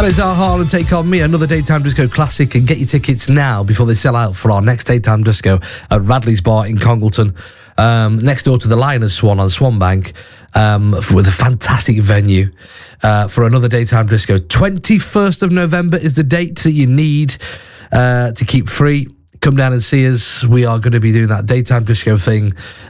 That is our Heart and Take On Me, another Daytime Disco classic, and get your tickets now before they sell out for our next Daytime Disco at Radley's Bar in Congleton, next door to the Lioners Swan on Swanbank, with a fantastic venue for another Daytime Disco. 21st of November is the date that you need to keep free. Come down and see us. We are going to be doing that Daytime Disco thing